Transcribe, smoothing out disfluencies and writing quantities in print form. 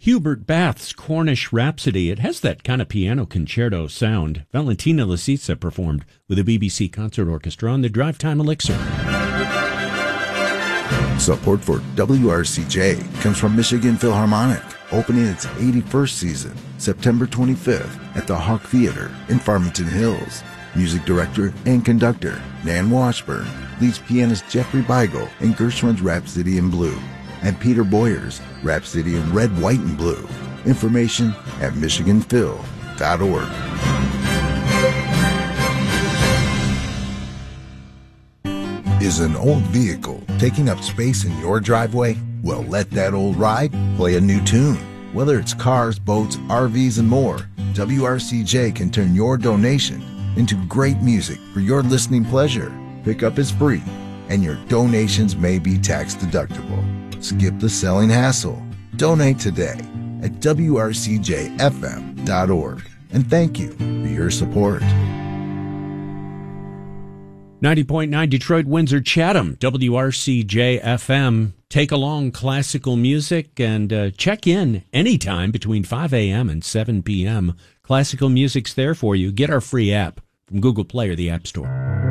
Hubert Bath's Cornish Rhapsody. It has that kind of piano concerto sound. Valentina Lisitsa performed with the BBC Concert Orchestra on the Drive Time Elixir. Support for WRCJ comes from Michigan Philharmonic, opening its 81st season, September 25th at the Hawk Theater in Farmington Hills. Music director and conductor Nan Washburn leads pianist Jeffrey Beigel in Gershwin's Rhapsody in Blue and Peter Boyer's Rhapsody in Red, White, and Blue. Information at michiganphil.org. Is an old vehicle taking up space in your driveway? Well, let that old ride play a new tune. Whether it's cars, boats, RVs, and more, WRCJ can turn your donation into great music for your listening pleasure. Pickup is free, and your donations may be tax deductible. Skip the selling hassle. Donate today at WRCJFM.org. And thank you for your support. 90.9 Detroit, Windsor, Chatham, WRCJ-FM. Take along classical music and check in anytime between 5 a.m. and 7 p.m. Classical music's there for you. Get our free app from Google Play or the App Store.